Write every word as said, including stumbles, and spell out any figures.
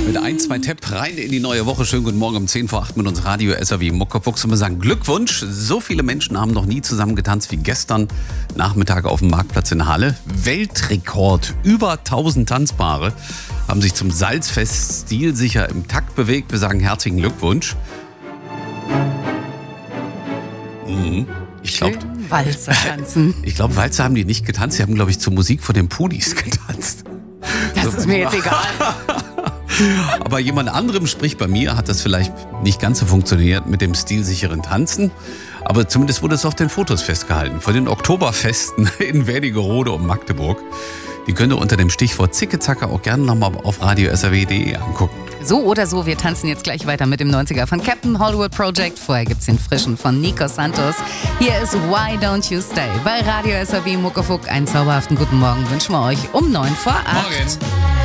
Mit ein, zwei Tapp rein in die neue Woche. Schönen guten Morgen um zehn vor acht mit uns Radio S R W Muckefuchs. Und wir sagen Glückwunsch. So viele Menschen haben noch nie zusammen getanzt wie gestern Nachmittag auf dem Marktplatz in Halle. Weltrekord. Über tausend Tanzpaare haben sich zum Salzfest stilsicher im Takt bewegt. Wir sagen herzlichen Glückwunsch. Mhm. Ich glaube, Walzer tanzen. Ich glaube, Walzer haben die nicht getanzt. Sie haben, glaube ich, zur Musik von den Pulis getanzt. Das ist mir jetzt egal. Aber jemand anderem, sprich bei mir, hat das vielleicht nicht ganz so funktioniert mit dem stilsicheren Tanzen. Aber zumindest wurde es auf den Fotos festgehalten. Von den Oktoberfesten in Wernigerode und Magdeburg. Die könnt ihr unter dem Stichwort Zicke-Zacke auch gerne nochmal auf radio s r w punkt d e angucken. So oder so, wir tanzen jetzt gleich weiter mit dem neunziger von Captain Hollywood Project. Vorher gibt's den frischen von Nico Santos. Hier ist Why Don't You Stay bei Radio S R W Muckefuck. Einen zauberhaften guten Morgen wünschen wir euch um neun vor acht. Morgen.